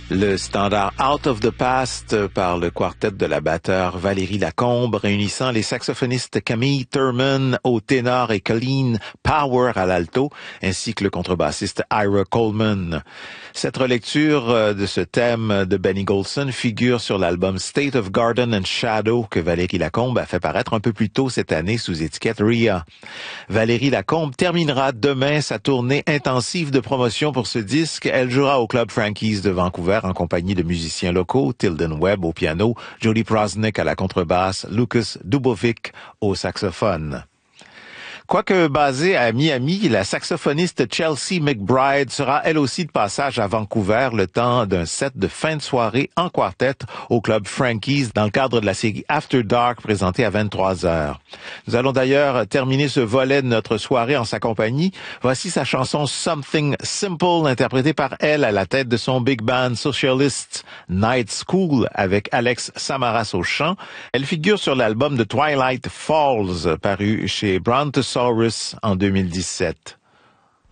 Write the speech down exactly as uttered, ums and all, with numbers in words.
Le standard Out of the Past par le quartet de la batteur Valérie Lacombe, réunissant les saxophonistes Camille Thurman au ténor et Colleen Power à l'alto, ainsi que le contrebassiste Ira Coleman. Cette relecture de ce thème de Benny Golson figure sur l'album State of Garden and Shadow que Valérie Lacombe a fait paraître un peu plus tôt cette année sous étiquette R I A. Valérie Lacombe terminera demain sa tournée intensive de promotion pour ce disque. Elle jouera au Club Frankie's de Vancouver en compagnie de musiciens locaux, Tilden Webb au piano, Jody Prosnick à la contrebasse, Lucas Dubovic au saxophone. Quoique basée à Miami, la saxophoniste Chelsea McBride sera elle aussi de passage à Vancouver le temps d'un set de fin de soirée en quartet au Club Frankie's dans le cadre de la série After Dark présentée à vingt-trois heures. Nous allons d'ailleurs terminer ce volet de notre soirée en sa compagnie. Voici sa chanson Something Simple interprétée par elle à la tête de son big band Socialist Night School avec Alex Samaras au chant. Elle figure sur l'album de Twilight Falls paru chez Brontosaurus en deux mille dix-sept.